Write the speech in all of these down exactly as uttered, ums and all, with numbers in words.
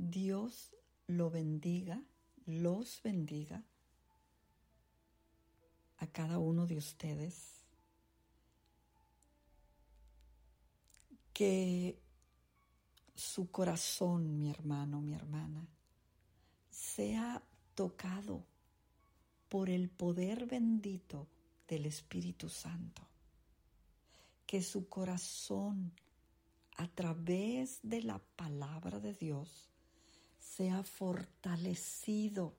Dios lo bendiga, los bendiga a cada uno de ustedes. Que su corazón, mi hermano, mi hermana, sea tocado por el poder bendito del Espíritu Santo. Que su corazón, a través de la palabra de Dios, sea fortalecido.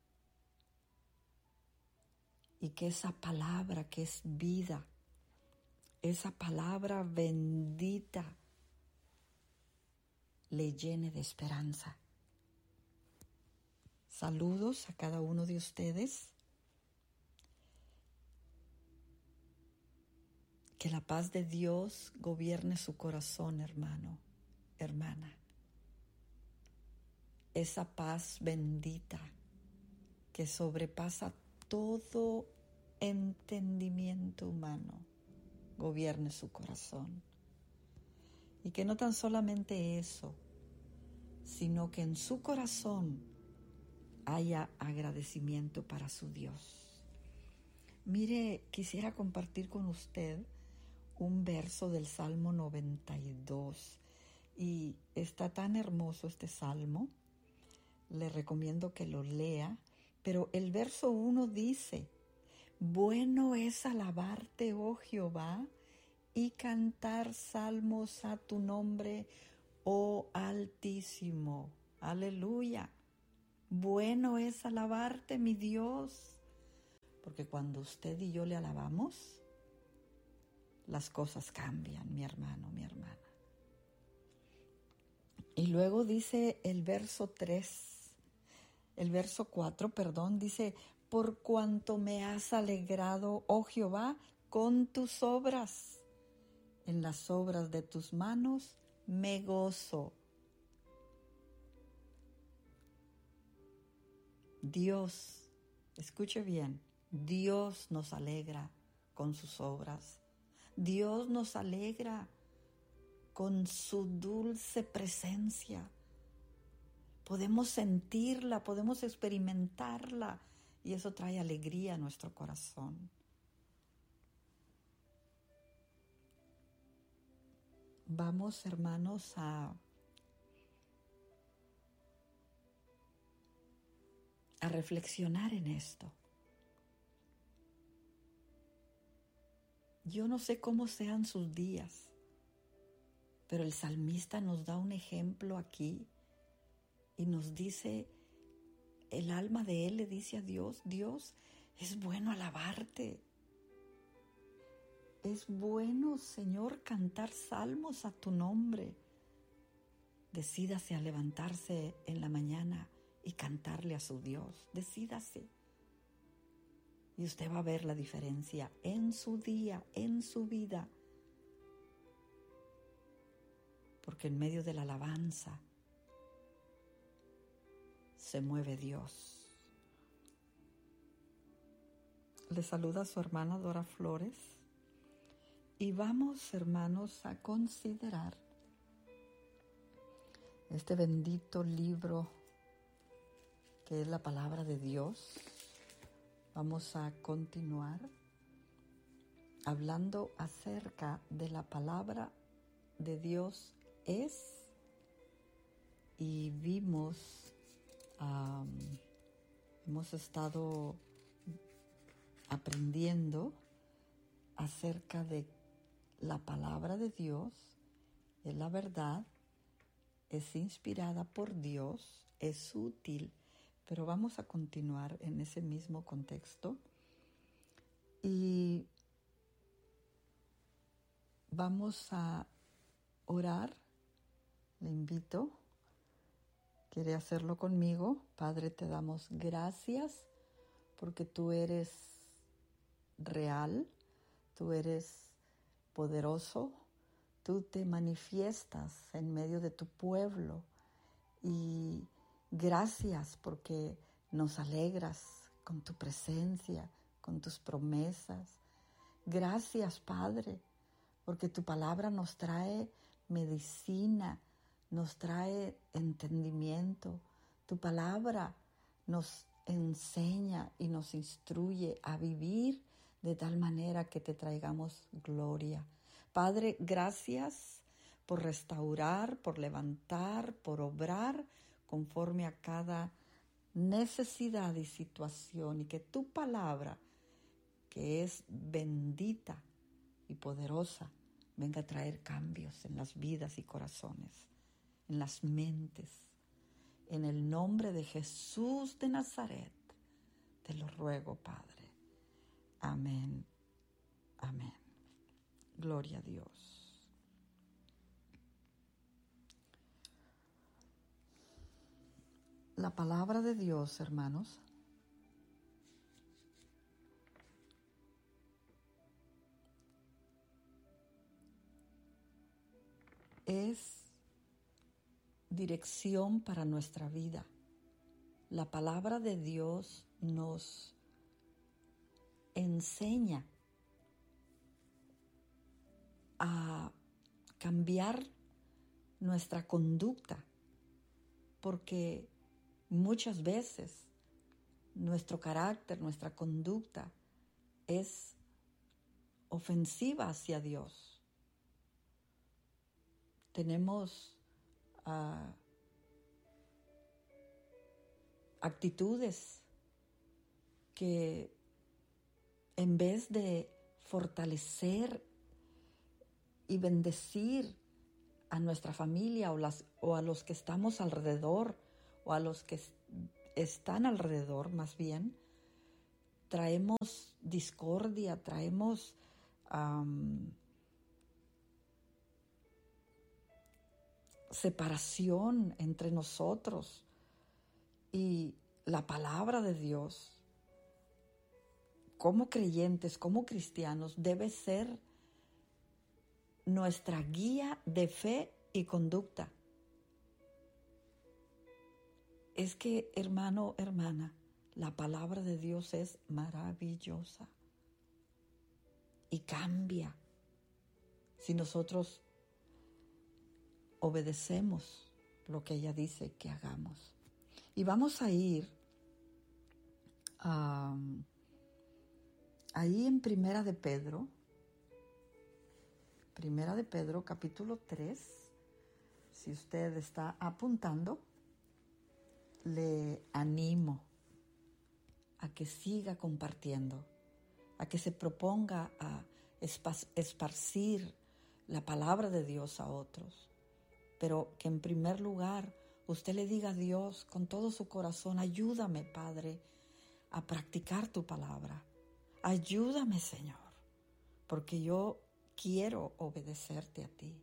Y que esa palabra que es vida, esa palabra bendita, le llene de esperanza. Saludos a cada uno de ustedes. Que la paz de Dios gobierne su corazón, hermano, hermana. Esa paz bendita que sobrepasa todo entendimiento humano, gobierne su corazón. Y que no tan solamente eso, sino que en su corazón haya agradecimiento para su Dios. Mire, quisiera compartir con usted un verso del Salmo noventa y dos. Y está tan hermoso este salmo, le recomiendo que lo lea. Pero el verso uno dice: bueno es alabarte, oh Jehová, y cantar salmos a tu nombre, oh Altísimo. Aleluya. Bueno es alabarte, mi Dios. Porque cuando usted y yo le alabamos, las cosas cambian, mi hermano, mi hermana. Y luego dice el verso tres, el verso cuatro, perdón, dice: por cuanto me has alegrado, oh Jehová, con tus obras. En las obras de tus manos me gozo. Dios, escuche bien, Dios nos alegra con sus obras. Dios nos alegra con su dulce presencia. Podemos sentirla, podemos experimentarla, y eso trae alegría a nuestro corazón. Vamos, hermanos, a, a reflexionar en esto. Yo no sé cómo sean sus días, pero el salmista nos da un ejemplo aquí y nos dice, el alma de él le dice a Dios: Dios, es bueno alabarte. Es bueno, Señor, cantar salmos a tu nombre. Decídase a levantarse en la mañana y cantarle a su Dios. Decídase. Y usted va a ver la diferencia en su día, en su vida. Porque en medio de la alabanza se mueve Dios. Le saluda su hermana Dora Flores. Y vamos, hermanos, a considerar este bendito libro que es la palabra de Dios. Vamos a continuar hablando acerca de la palabra de Dios es, y vimos, um, hemos estado aprendiendo acerca de la palabra de Dios. Es la verdad, es inspirada por Dios, es útil, pero vamos a continuar en ese mismo contexto y vamos a orar. Le invito, quiere hacerlo conmigo. Padre, te damos gracias porque tú eres real, tú eres poderoso, tú te manifiestas en medio de tu pueblo y gracias porque nos alegras con tu presencia, con tus promesas. Gracias, Padre, porque tu palabra nos trae medicina, nos trae entendimiento. Tu palabra nos enseña y nos instruye a vivir de tal manera que te traigamos gloria. Padre, gracias por restaurar, por levantar, por obrar conforme a cada necesidad y situación, y que tu palabra, que es bendita y poderosa, venga a traer cambios en las vidas y corazones, en las mentes. En el nombre de Jesús de Nazaret, te lo ruego, Padre. Amén. Amén. Gloria a Dios. La palabra de Dios, hermanos, es dirección para nuestra vida. La palabra de Dios nos enseña a cambiar nuestra conducta, porque muchas veces nuestro carácter, nuestra conducta es ofensiva hacia Dios. Tenemos uh, actitudes que, en vez de fortalecer y bendecir a nuestra familia o, las, o a los que estamos alrededor, o a los que est- están alrededor más bien, traemos discordia, traemos um, separación entre nosotros. Y la palabra de Dios, como creyentes, como cristianos, debe ser nuestra guía de fe y conducta. Es que, hermano, hermana, la palabra de Dios es maravillosa y cambia si nosotros obedecemos lo que ella dice que hagamos. Y vamos a ir um, ahí en Primera de Pedro, Primera de Pedro, capítulo tres. Si usted está apuntando, le animo a que siga compartiendo, a que se proponga a esparcir la palabra de Dios a otros, pero que en primer lugar usted le diga a Dios con todo su corazón: ayúdame, Padre, a practicar tu palabra. Ayúdame, Señor, porque yo quiero obedecerte a ti.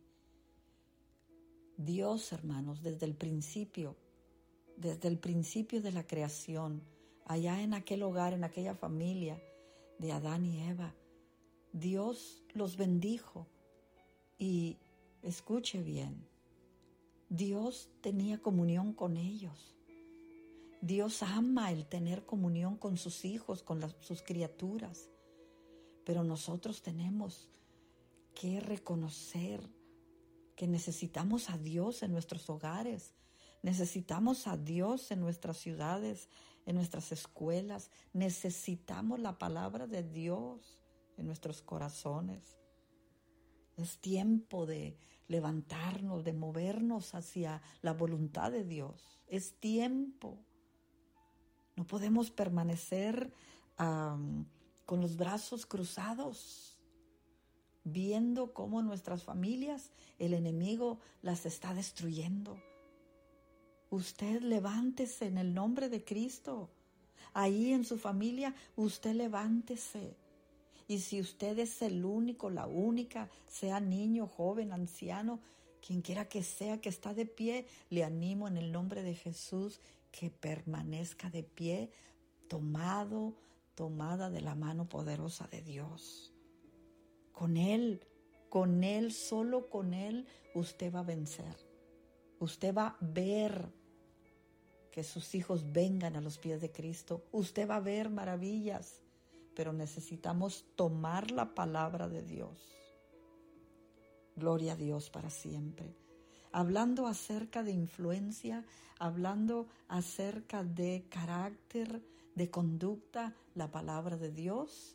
Dios, hermanos, desde el principio, desde el principio de la creación, allá en aquel hogar, en aquella familia de Adán y Eva, Dios los bendijo. Y escuche bien, Dios tenía comunión con ellos. Dios ama el tener comunión con sus hijos, con las, sus criaturas. Pero nosotros tenemos que reconocer que necesitamos a Dios en nuestros hogares, necesitamos a Dios en nuestras ciudades, en nuestras escuelas, necesitamos la palabra de Dios en nuestros corazones. Es tiempo de levantarnos, de movernos hacia la voluntad de Dios. Es tiempo. No podemos permanecer um, con los brazos cruzados, viendo cómo nuestras familias, el enemigo las está destruyendo. Usted levántese en el nombre de Cristo. Ahí en su familia, usted levántese. Y si usted es el único, la única, sea niño, joven, anciano, quien quiera que sea que está de pie, le animo en el nombre de Jesús que permanezca de pie, tomado, tomada de la mano poderosa de Dios. Con Él, con Él, solo con Él, usted va a vencer. Usted va a ver que sus hijos vengan a los pies de Cristo. Usted va a ver maravillas, pero necesitamos tomar la palabra de Dios. Gloria a Dios para siempre. hablando acerca de influencia, hablando acerca de carácter, de conducta. La palabra de Dios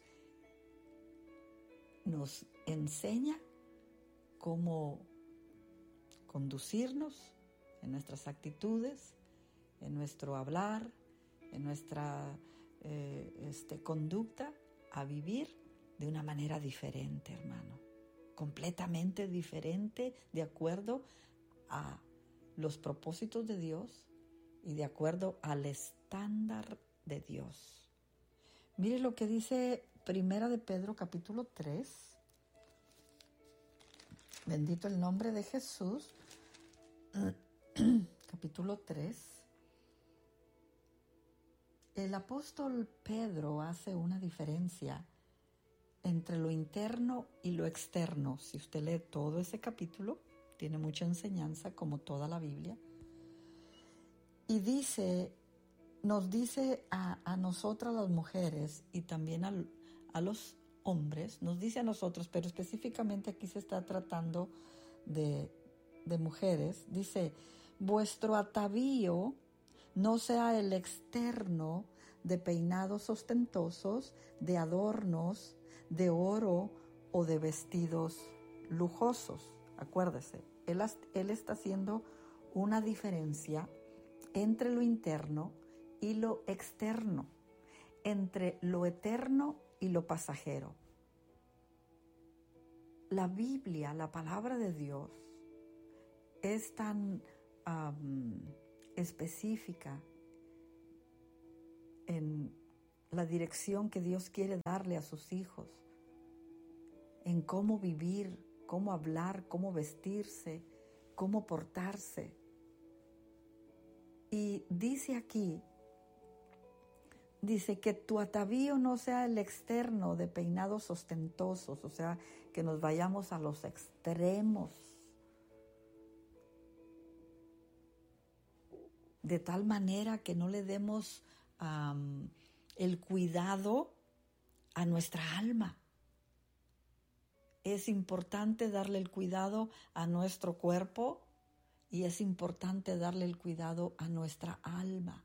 nos enseña cómo conducirnos en nuestras actitudes, en nuestro hablar, en nuestra eh, este, conducta, a vivir de una manera diferente, hermano, completamente diferente, de acuerdo a los propósitos de Dios y de acuerdo al estándar de Dios. Mire lo que dice Primera de Pedro capítulo tres. Bendito el nombre de Jesús. Capítulo tres. El apóstol Pedro hace una diferencia entre lo interno y lo externo. Si usted lee todo ese capítulo, tiene mucha enseñanza, como toda la Biblia. Y dice, nos dice a, a nosotras las mujeres y también a, a los hombres, nos dice a nosotros, pero específicamente aquí se está tratando de, de mujeres, dice, vuestro atavío no sea el externo de peinados ostentosos, de adornos, de oro o de vestidos lujosos. Acuérdese, él, él está haciendo una diferencia entre lo interno y lo externo, entre lo eterno y lo pasajero. La Biblia, la palabra de Dios, es tan um, específica en la dirección que Dios quiere darle a sus hijos, en cómo vivir, cómo hablar, cómo vestirse, cómo portarse. Y dice aquí, dice que tu atavío no sea el externo de peinados ostentosos, o sea, que nos vayamos a los extremos, de tal manera que no le demos um, el cuidado a nuestra alma. Es importante darle el cuidado a nuestro cuerpo y es importante darle el cuidado a nuestra alma.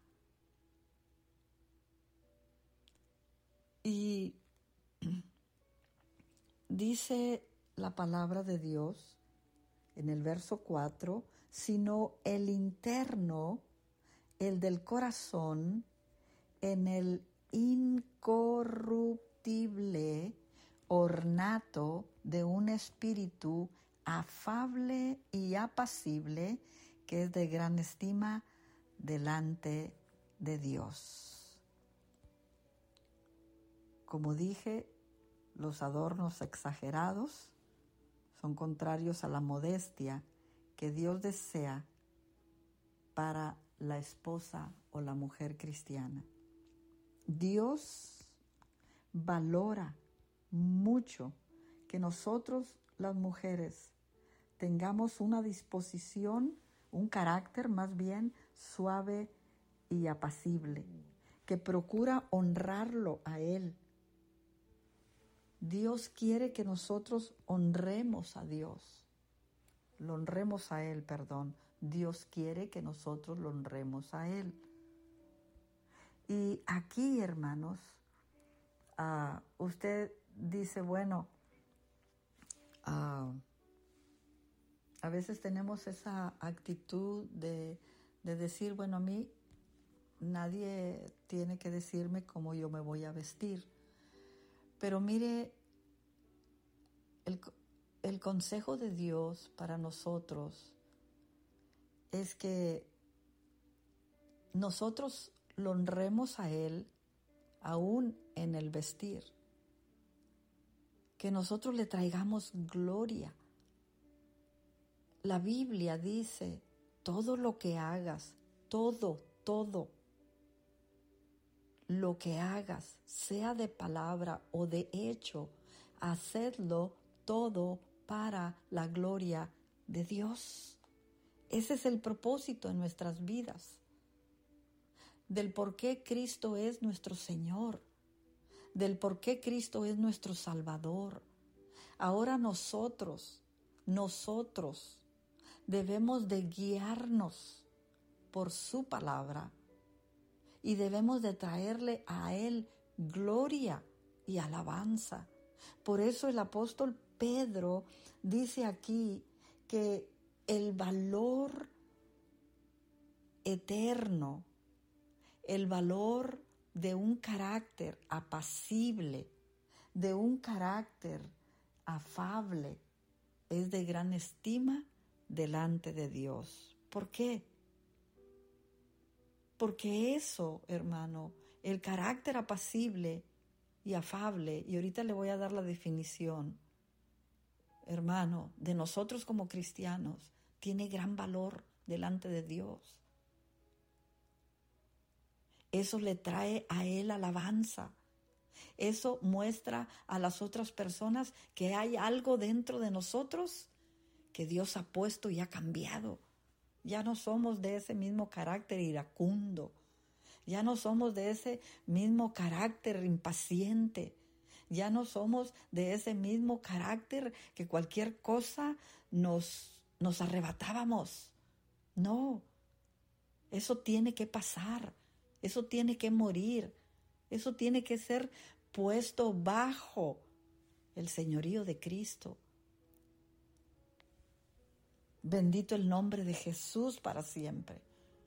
Y dice la palabra de Dios en el verso cuatro, sino el interno, el del corazón, en el incorruptible ornato de un espíritu afable y apacible, que es de gran estima delante de Dios. Como dije, los adornos exagerados son contrarios a la modestia que Dios desea para la esposa o la mujer cristiana. Dios valora mucho que nosotros, las mujeres, tengamos una disposición, un carácter más bien suave y apacible, que procura honrarlo a Él. Dios quiere que nosotros honremos a Dios, lo honremos a Él, perdón. Dios quiere que nosotros lo honremos a Él. Y aquí, hermanos, uh, usted dice, bueno, uh, a veces tenemos esa actitud de, de decir, bueno, a mí nadie tiene que decirme cómo yo me voy a vestir. Pero mire, el, el consejo de Dios para nosotros es que nosotros lo honremos a Él aún en el vestir, que nosotros le traigamos gloria. La Biblia dice, todo lo que hagas, todo, todo, lo que hagas, sea de palabra o de hecho, hacedlo todo para la gloria de Dios. Ese es el propósito en nuestras vidas, del por qué Cristo es nuestro Señor, del por qué Cristo es nuestro Salvador. Ahora nosotros, nosotros debemos de guiarnos por su palabra y debemos de traerle a Él gloria y alabanza. Por eso el apóstol Pedro dice aquí que el valor eterno, el valor de un carácter apacible, de un carácter afable, es de gran estima delante de Dios. ¿Por qué? Porque eso, hermano, el carácter apacible y afable, y ahorita le voy a dar la definición, hermano, de nosotros como cristianos, tiene gran valor delante de Dios. Eso le trae a Él alabanza. Eso muestra a las otras personas que hay algo dentro de nosotros que Dios ha puesto y ha cambiado. Ya no somos de ese mismo carácter iracundo. Ya no somos de ese mismo carácter impaciente. Ya no somos de ese mismo carácter que cualquier cosa nos, nos arrebatábamos. No, eso tiene que pasar. Eso tiene que morir. Eso tiene que ser puesto bajo el señorío de Cristo. Bendito el nombre de Jesús para siempre.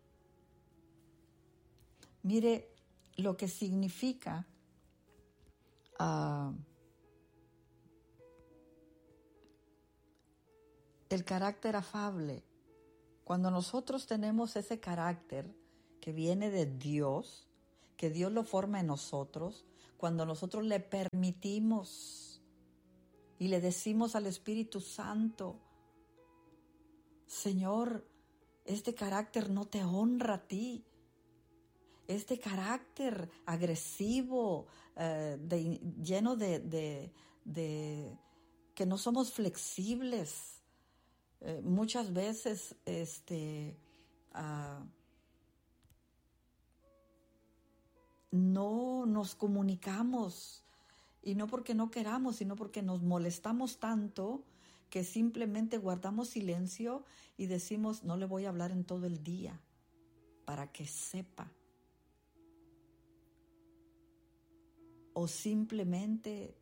Mire lo que significa uh, el carácter afable. Cuando nosotros tenemos ese carácter que viene de Dios, que Dios lo forma en nosotros, cuando nosotros le permitimos y le decimos al Espíritu Santo, Señor, este carácter no te honra a ti. Este carácter agresivo, eh, de, lleno de, de, de que no somos flexibles. Eh, muchas veces este, uh, no nos comunicamos, y no porque no queramos, sino porque nos molestamos tanto que simplemente guardamos silencio y decimos, no le voy a hablar en todo el día para que sepa. O simplemente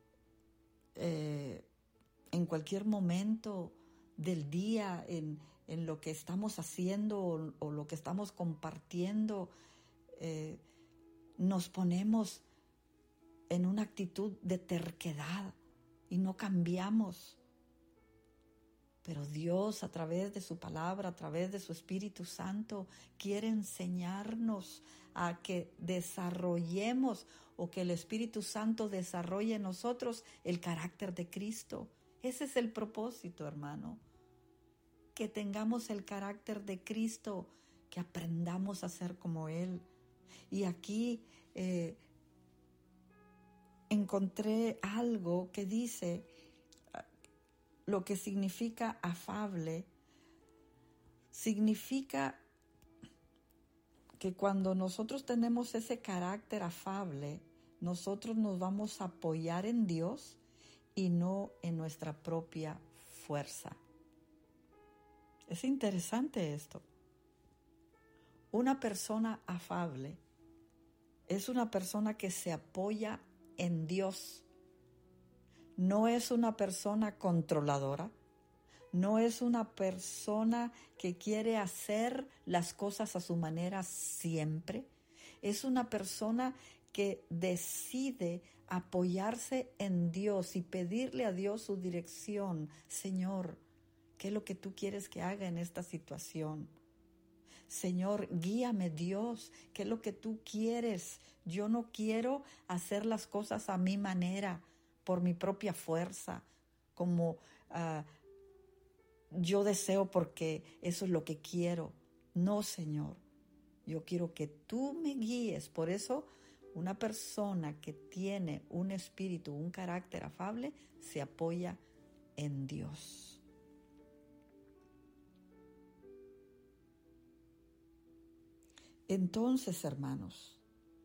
eh, en cualquier momento del día, en, en lo que estamos haciendo o, o lo que estamos compartiendo, eh, nos ponemos en una actitud de terquedad y no cambiamos. Pero Dios, a través de su palabra, a través de su Espíritu Santo, quiere enseñarnos a que desarrollemos o que el Espíritu Santo desarrolle en nosotros el carácter de Cristo. Ese es el propósito, hermano. Que tengamos el carácter de Cristo, que aprendamos a ser como Él. Y aquí eh, encontré algo que dice lo que significa afable. Significa que cuando nosotros tenemos ese carácter afable, nosotros nos vamos a apoyar en Dios y no en nuestra propia fuerza. Es interesante esto. Una persona afable es una persona que se apoya en Dios. No es una persona controladora. No es una persona que quiere hacer las cosas a su manera siempre. Es una persona que decide apoyarse en Dios y pedirle a Dios su dirección. Señor, ¿qué es lo que tú quieres que haga en esta situación? Señor, guíame, Dios, ¿qué es lo que tú quieres? Yo no quiero hacer las cosas a mi manera, por mi propia fuerza, como uh, yo deseo porque eso es lo que quiero. No, Señor, yo quiero que tú me guíes. Por eso, una persona que tiene un espíritu, un carácter afable, se apoya en Dios. Entonces, hermanos,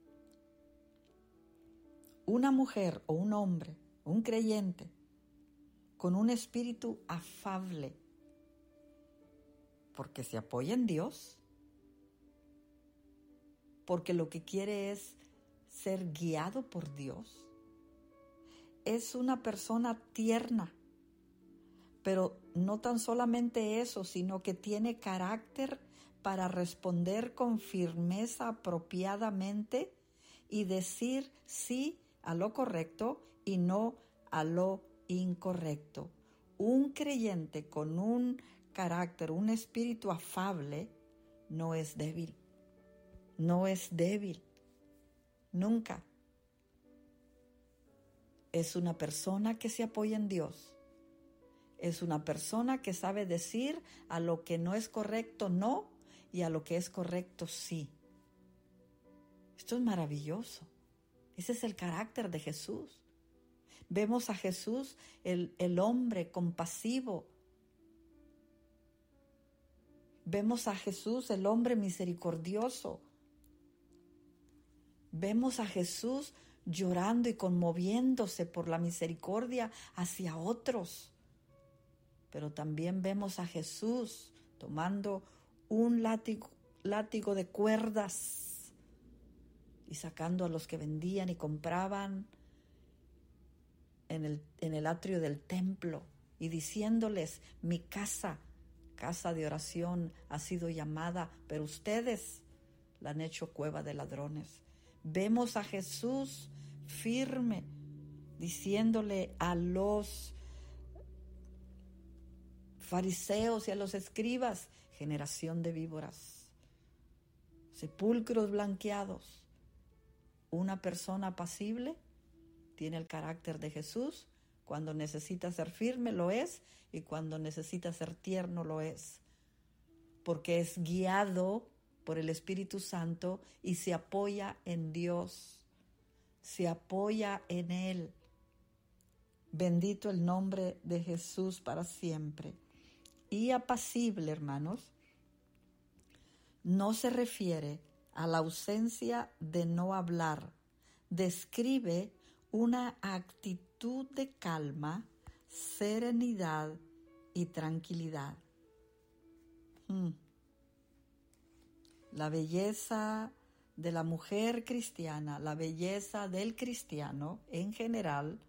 una mujer o un hombre, un creyente, con un espíritu afable, porque se apoya en Dios, porque lo que quiere es ser guiado por Dios. Es una persona tierna, pero no tan solamente eso, sino que tiene carácter para responder con firmeza apropiadamente y decir sí a lo correcto y no a lo incorrecto. Un creyente con un carácter, un espíritu afable, no es débil. No es débil. Nunca. Es una persona que se apoya en Dios. Es una persona que sabe decir a lo que no es correcto no y a lo que es correcto sí. Esto es maravilloso. Ese es el carácter de Jesús. Vemos a Jesús, el, el hombre compasivo. Vemos a Jesús, el hombre misericordioso. Vemos a Jesús llorando y conmoviéndose por la misericordia hacia otros. Pero también vemos a Jesús tomando un látigo, látigo de cuerdas y sacando a los que vendían y compraban en el, en el atrio del templo y diciéndoles: mi casa, casa de oración ha sido llamada, pero ustedes la han hecho cueva de ladrones. Vemos a Jesús firme diciéndole a los fariseos y a los escribas: generación de víboras, sepulcros blanqueados. Una persona apacible tiene el carácter de Jesús. Cuando necesita ser firme lo es, y cuando necesita ser tierno lo es, porque es guiado por el Espíritu Santo y se apoya en Dios, se apoya en Él. Bendito el nombre de Jesús para siempre. Y apacible, hermanos, no se refiere a la ausencia de no hablar. Describe una actitud de calma, serenidad y tranquilidad. Hmm. La belleza de la mujer cristiana, la belleza del cristiano en general,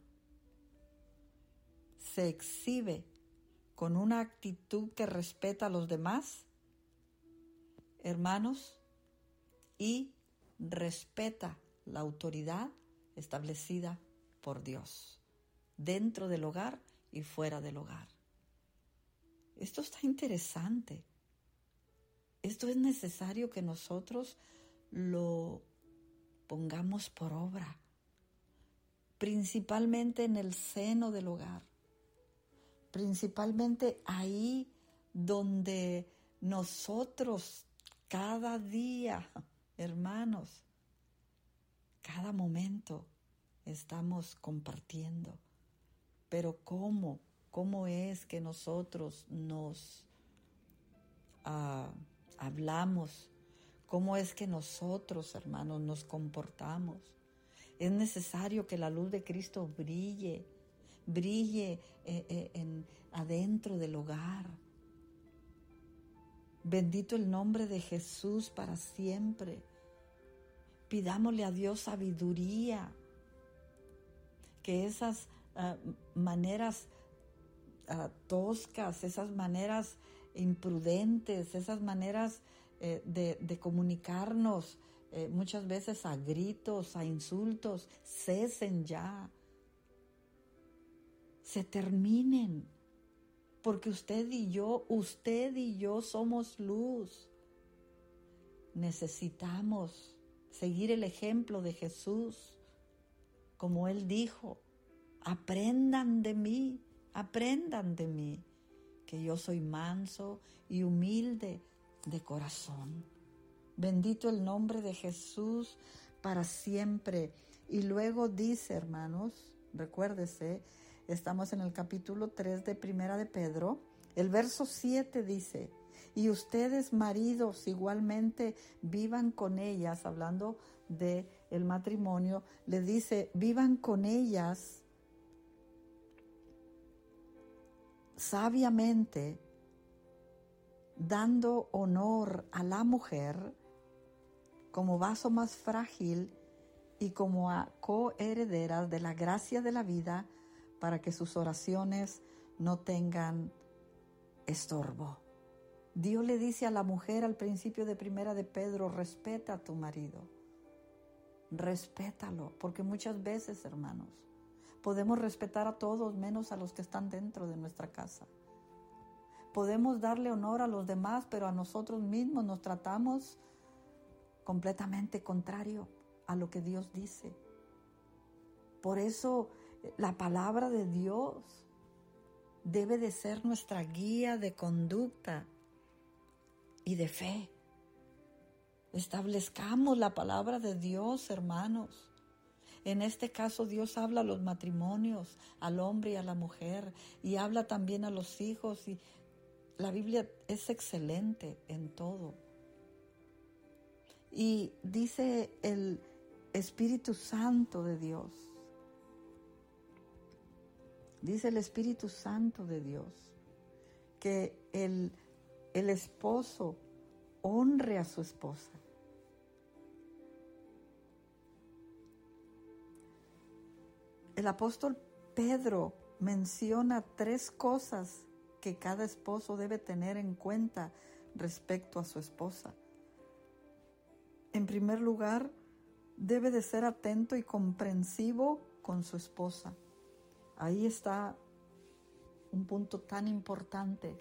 se exhibe con una actitud que respeta a los demás, hermanos, y respeta la autoridad establecida por Dios, dentro del hogar y fuera del hogar. Esto está interesante. Esto es necesario que nosotros lo pongamos por obra, principalmente en el seno del hogar, principalmente ahí donde nosotros cada día, hermanos, cada momento estamos compartiendo. Pero ¿cómo? ¿Cómo es que nosotros nos uh, hablamos? ¿Cómo es que nosotros, hermanos, nos comportamos? Es necesario que la luz de Cristo brille, brille eh, eh, en, adentro del hogar. Bendito el nombre de Jesús para siempre. Pidámosle a Dios sabiduría, que esas uh, maneras uh, toscas, esas maneras imprudentes, esas maneras eh, de, de comunicarnos eh, muchas veces a gritos, a insultos, cesen ya, se terminen, porque usted y yo, usted y yo somos luz. Necesitamos seguir el ejemplo de Jesús, como Él dijo: aprendan de mí, aprendan de mí, que yo soy manso y humilde de corazón. Bendito el nombre de Jesús para siempre. Y luego dice, hermanos, recuérdese, estamos en el capítulo tres de Primera de Pedro, el verso siete dice: y ustedes, maridos, igualmente vivan con ellas, hablando de el matrimonio, le dice: vivan con ellas sabiamente, dando honor a la mujer como vaso más frágil y como a coherederas de la gracia de la vida para que sus oraciones no tengan estorbo. Dios le dice a la mujer al principio de Primera de Pedro, respeta a tu marido, respétalo, porque muchas veces, hermanos, podemos respetar a todos menos a los que están dentro de nuestra casa. Podemos darle honor a los demás, pero a nosotros mismos nos tratamos completamente contrario a lo que Dios dice. Por eso la palabra de Dios debe de ser nuestra guía de conducta y de fe. Establezcamos la palabra de Dios, hermanos. En este caso Dios habla a los matrimonios, al hombre y a la mujer, y habla también a los hijos, y la Biblia es excelente en todo. Y dice el Espíritu Santo de Dios, dice el Espíritu Santo de Dios, que el, el esposo honre a su esposa. El apóstol Pedro menciona tres cosas que cada esposo debe tener en cuenta respecto a su esposa. En primer lugar, debe de ser atento y comprensivo con su esposa. Ahí está un punto tan importante,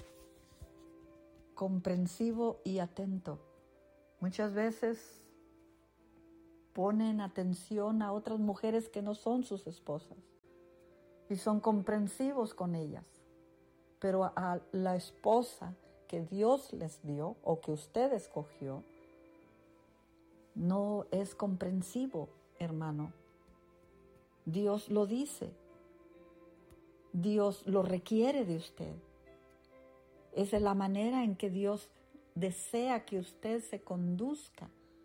comprensivo y atento. Muchas veces ponen atención a otras mujeres que no son sus esposas y son comprensivos con ellas, pero a la esposa que Dios les dio o que usted escogió, no es comprensivo, hermano. Dios lo dice. Dios lo requiere de usted. Esa es la manera en que Dios desea que usted se conduzca.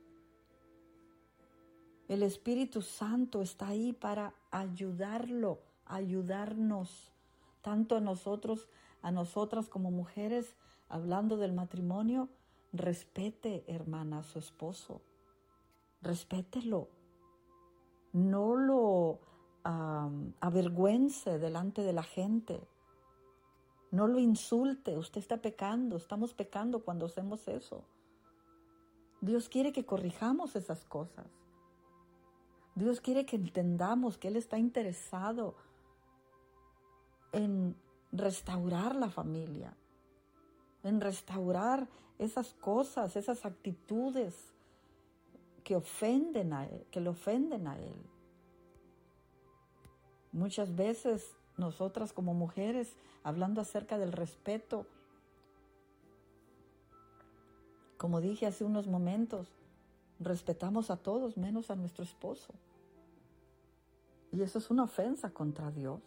El Espíritu Santo está ahí para ayudarlo, ayudarnos, tanto a nosotros, a nosotras como mujeres, hablando del matrimonio. Respete, hermana, a su esposo. Respételo. No lo um, avergüence delante de la gente. No lo insulte. Usted está pecando. Estamos pecando cuando hacemos eso. Dios quiere que corrijamos esas cosas. Dios quiere que entendamos que Él está interesado en restaurar la familia, en restaurar esas cosas, esas actitudes que ofenden a Él, que le ofenden a Él. Muchas veces nosotras como mujeres, hablando acerca del respeto, como dije hace unos momentos, respetamos a todos menos a nuestro esposo. Y eso es una ofensa contra Dios.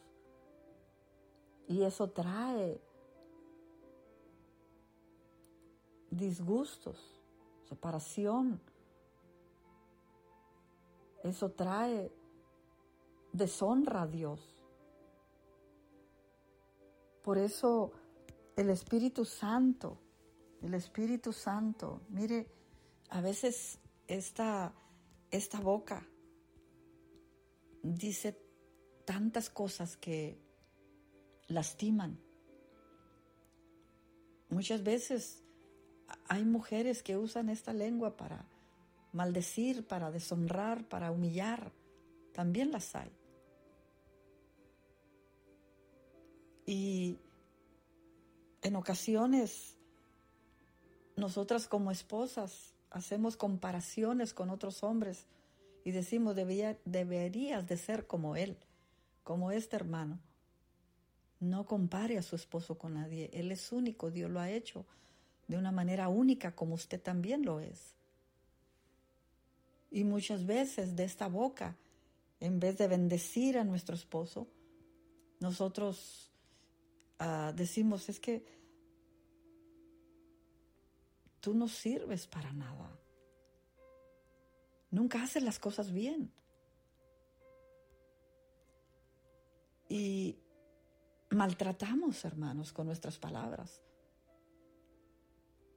Y eso trae disgustos, separación. Eso trae deshonra a Dios. Por eso el Espíritu Santo, el Espíritu Santo, mire, a veces esta, esta boca dice tantas cosas que lastiman. Muchas veces hay mujeres que usan esta lengua para maldecir, para deshonrar, para humillar. También las hay. Y en ocasiones nosotras como esposas hacemos comparaciones con otros hombres y decimos, Debía, deberías de ser como él, como este hermano. No compare a su esposo con nadie. Él es único, Dios lo ha hecho de una manera única como usted también lo es. Y muchas veces de esta boca, en vez de bendecir a nuestro esposo, nosotros uh, decimos, es que tú no sirves para nada. Nunca haces las cosas bien. Y maltratamos, hermanos, con nuestras palabras.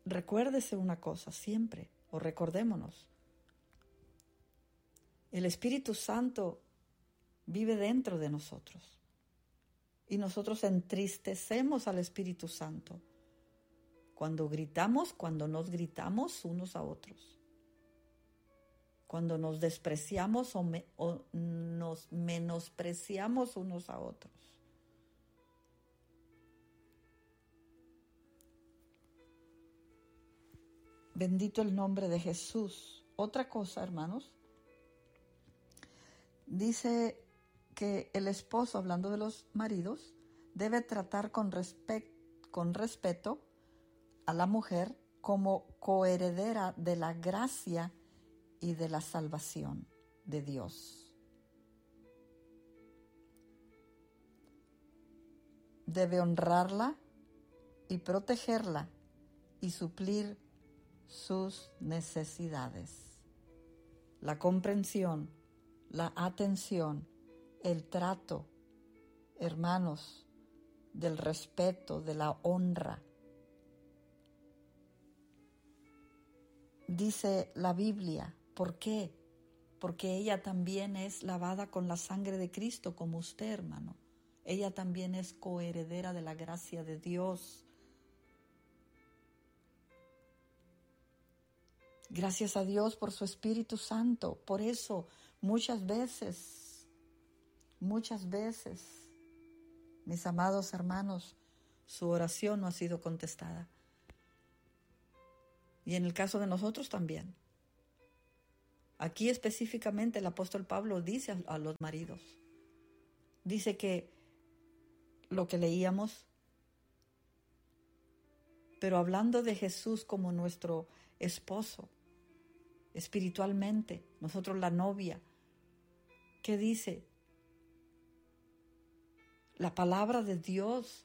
recuérdese una cosa siempre, o recordémonos. El Espíritu Santo vive dentro de nosotros. Y nosotros entristecemos al Espíritu Santo cuando gritamos, cuando nos gritamos unos a otros, cuando nos despreciamos o, me, o nos menospreciamos unos a otros. Bendito el nombre de Jesús. Otra cosa, hermanos, dice que el esposo, hablando de los maridos, debe tratar con, respect, con respeto a la mujer como coheredera de la gracia y de la salvación de Dios. Debe honrarla y protegerla y suplir sus necesidades. La comprensión, la atención, el trato, hermanos, del respeto, de la honra. Dice la Biblia, ¿por qué? Porque ella también es lavada con la sangre de Cristo, como usted, hermano. Ella también es coheredera de la gracia de Dios. Gracias a Dios por su Espíritu Santo. Por eso, muchas veces, muchas veces, mis amados hermanos, su oración no ha sido contestada. Y en el caso de nosotros también. Aquí específicamente el apóstol Pablo dice a, a los maridos, dice que lo que leíamos, pero hablando de Jesús como nuestro esposo, espiritualmente, nosotros la novia, ¿qué dice? La palabra de Dios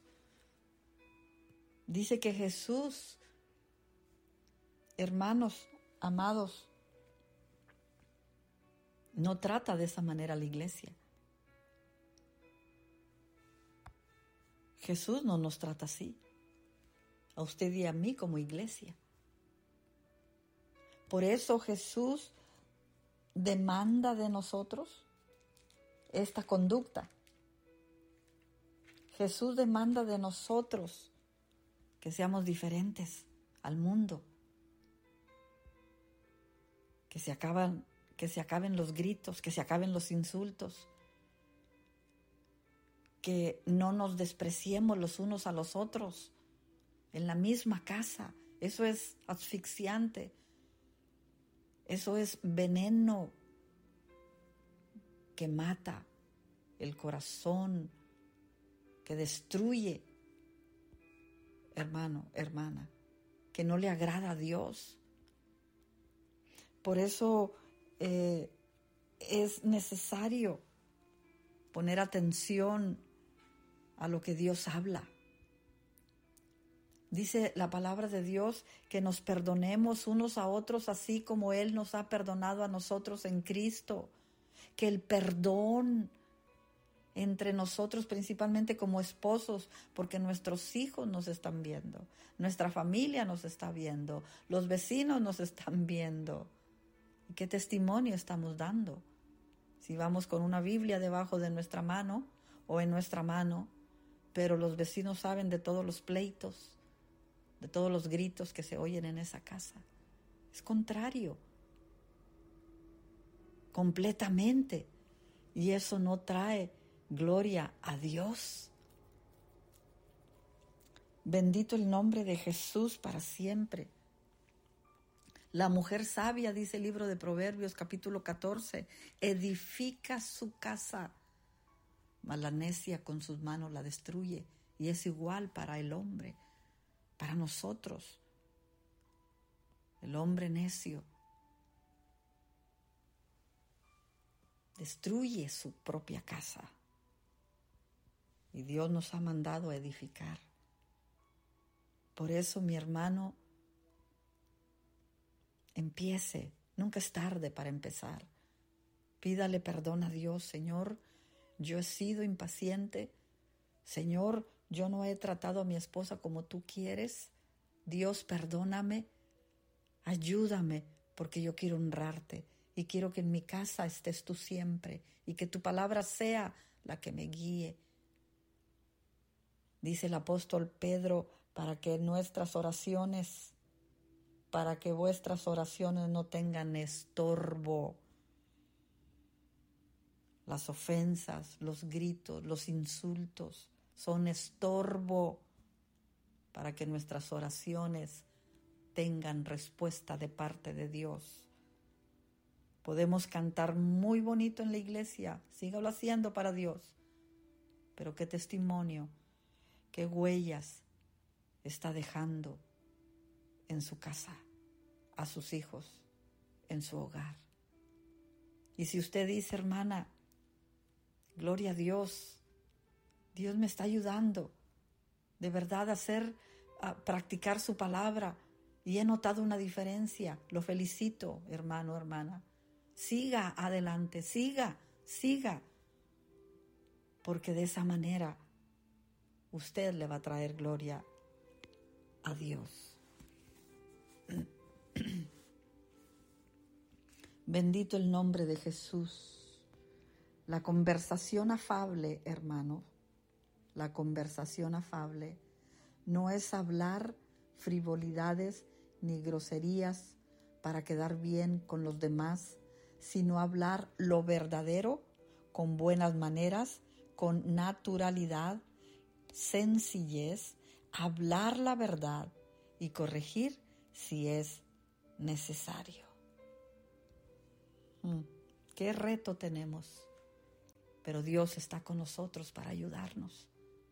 dice que Jesús, hermanos amados, no trata de esa manera a la iglesia. Jesús no nos trata así, a usted y a mí como iglesia. Por eso Jesús demanda de nosotros esta conducta. Jesús demanda de nosotros que seamos diferentes al mundo, que se acaban, que se acaben los gritos, que se acaben los insultos, que no nos despreciemos los unos a los otros en la misma casa. Eso es asfixiante. Eso es veneno que mata el corazón, que destruye, hermano, hermana, que no le agrada a Dios. Por eso eh, es necesario poner atención a lo que Dios habla. Dice la palabra de Dios que nos perdonemos unos a otros así como Él nos ha perdonado a nosotros en Cristo. Que el perdón entre nosotros, principalmente como esposos, porque nuestros hijos nos están viendo, nuestra familia nos está viendo, los vecinos nos están viendo. ¿Y qué testimonio estamos dando? Si vamos con una Biblia debajo de nuestra mano o en nuestra mano, pero los vecinos saben de todos los pleitos, de todos los gritos que se oyen en esa casa. Es contrario, completamente. Y eso no trae gloria a Dios. Bendito el nombre de Jesús para siempre. La mujer sabia, dice el libro de Proverbios, capítulo catorce, edifica su casa, mas la necia con sus manos la destruye. Y es igual para el hombre, para nosotros. El hombre necio destruye su propia casa. Y Dios nos ha mandado a edificar. Por eso, mi hermano, empiece. Nunca es tarde para empezar. Pídale perdón a Dios. Señor, yo he sido impaciente. Señor, yo no he tratado a mi esposa como tú quieres. Dios, perdóname, ayúdame, porque yo quiero honrarte y quiero que en mi casa estés tú siempre y que tu palabra sea la que me guíe. Dice el apóstol Pedro, para que nuestras oraciones, para que vuestras oraciones no tengan estorbo. Las ofensas, los gritos, los insultos son estorbo para que nuestras oraciones tengan respuesta de parte de Dios. Podemos cantar muy bonito en la iglesia, sígalo haciendo para Dios, pero qué testimonio, qué huellas está dejando en su casa, a sus hijos, en su hogar. Y si usted dice, hermana, gloria a Dios, Dios me está ayudando de verdad a hacer, a practicar su palabra y he notado una diferencia, lo felicito, hermano, hermana. Siga adelante, siga, siga, porque de esa manera usted le va a traer gloria a Dios. Bendito el nombre de Jesús. La conversación afable, hermano, la conversación afable no es hablar frivolidades ni groserías para quedar bien con los demás, sino hablar lo verdadero con buenas maneras, con naturalidad, sencillez, hablar la verdad y corregir si es necesario. Mm, qué reto tenemos, pero Dios está con nosotros para ayudarnos.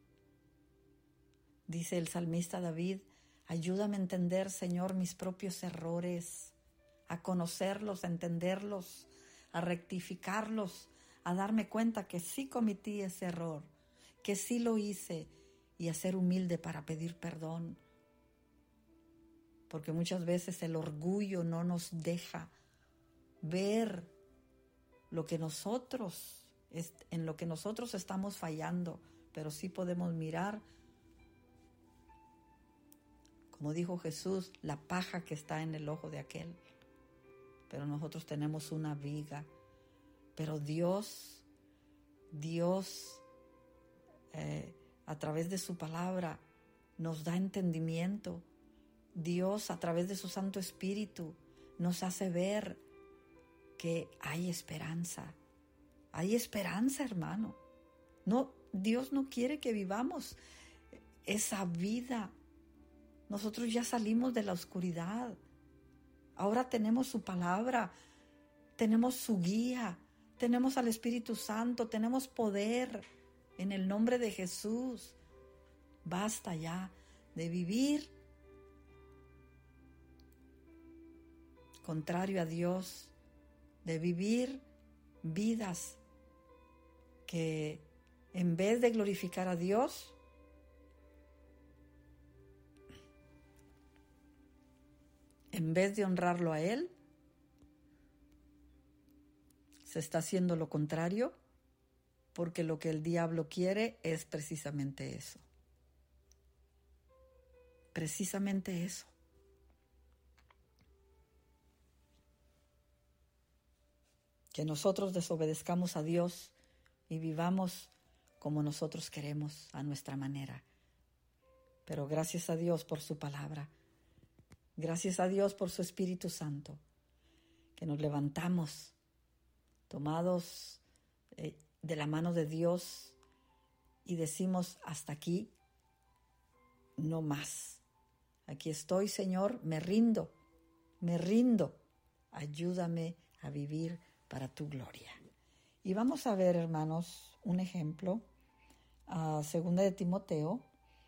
Dice el salmista David, ayúdame a entender, Señor, mis propios errores, a conocerlos, a entenderlos, a rectificarlos, a darme cuenta que sí cometí ese error, que sí lo hice y a ser humilde para pedir perdón. Porque muchas veces el orgullo no nos deja ver lo que nosotros, en lo que nosotros estamos fallando, pero sí podemos mirar, como dijo Jesús, la paja que está en el ojo de aquel. Pero nosotros tenemos una viga. Pero Dios, Dios, eh, a través de su palabra, nos da entendimiento. Dios, a través de su Santo Espíritu, nos hace ver que hay esperanza. Hay esperanza, hermano. No, Dios no quiere que vivamos esa vida. Nosotros ya salimos de la oscuridad. Ahora tenemos su palabra, tenemos su guía, tenemos al Espíritu Santo, tenemos poder en el nombre de Jesús. Basta ya de vivir contrario a Dios, de vivir vidas que en vez de glorificar a Dios, en vez de honrarlo a Él, se está haciendo lo contrario, porque lo que el diablo quiere es precisamente eso. Precisamente eso. Que nosotros desobedezcamos a Dios y vivamos como nosotros queremos, a nuestra manera. Pero gracias a Dios por su palabra. Gracias a Dios por su Espíritu Santo, que nos levantamos tomados eh, de la mano de Dios y decimos hasta aquí, no más. Aquí estoy, Señor, me rindo, me rindo. Ayúdame a vivir para tu gloria. Y vamos a ver, hermanos, un ejemplo, uh, segunda de Timoteo,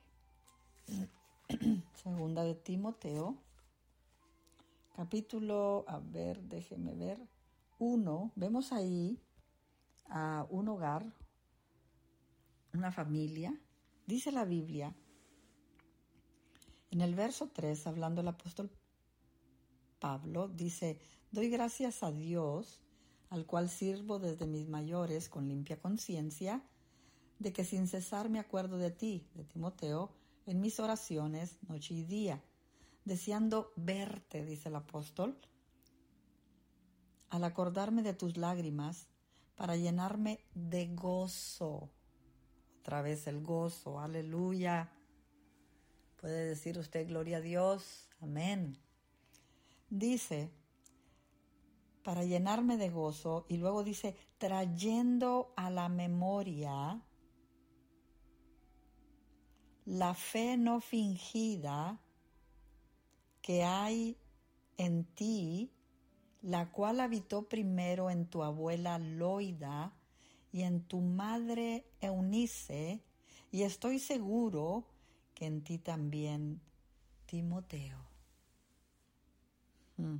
segunda de Timoteo, capítulo, a ver, déjeme ver, uno, vemos ahí a un hogar, una familia, dice la Biblia, en el verso tres, hablando el apóstol Pablo, dice, doy gracias a Dios, al cual sirvo desde mis mayores con limpia conciencia, de que sin cesar me acuerdo de ti, de Timoteo, en mis oraciones noche y día, deseando verte, dice el apóstol, al acordarme de tus lágrimas, para llenarme de gozo. Otra vez el gozo, aleluya. Puede decir usted gloria a Dios, amén. Dice, para llenarme de gozo, y luego dice, trayendo a la memoria la fe no fingida que hay en ti, la cual habitó primero en tu abuela Loida y en tu madre Eunice, y estoy seguro que en ti también, Timoteo. Hmm.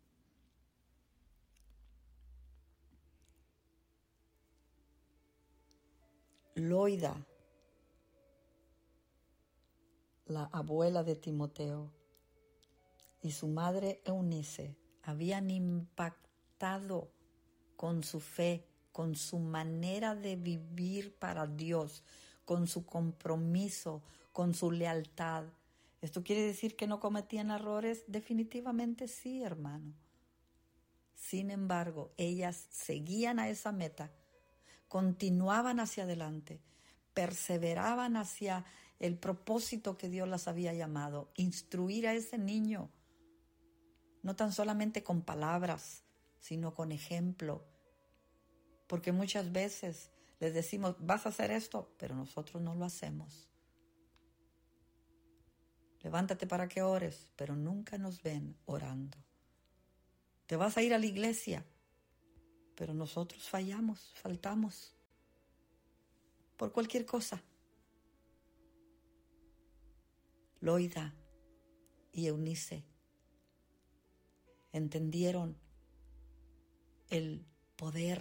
Loida, la abuela de Timoteo, y su madre Eunice habían impactado con su fe, con su manera de vivir para Dios, con su compromiso, con su lealtad. ¿Esto quiere decir que no cometían errores? Definitivamente sí, hermano. Sin embargo, ellas seguían a esa meta, continuaban hacia adelante, perseveraban hacia el propósito que Dios las había llamado, instruir a ese niño, no tan solamente con palabras, sino con ejemplo. Porque muchas veces les decimos, vas a hacer esto, pero nosotros no lo hacemos. Levántate para que ores, pero nunca nos ven orando. Te vas a ir a la iglesia, pero nosotros fallamos, faltamos, por cualquier cosa. Loida y Eunice entendieron el poder